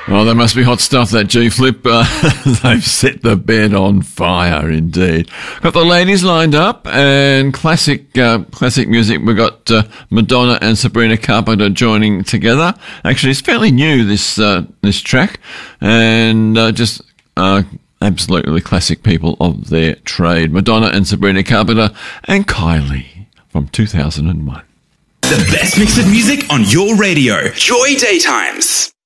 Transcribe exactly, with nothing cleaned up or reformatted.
Well, that must be hot stuff, that G-Flip. Uh, they've set the bed on fire, indeed. Got the ladies lined up, and classic uh, classic music. We've got uh, Madonna and Sabrina Carpenter joining together. Actually, it's fairly new, this uh, this track, and uh, just uh, absolutely classic people of their trade. Madonna and Sabrina Carpenter and Kylie from two thousand one. The best mix of music on your radio. Joy Daytimes.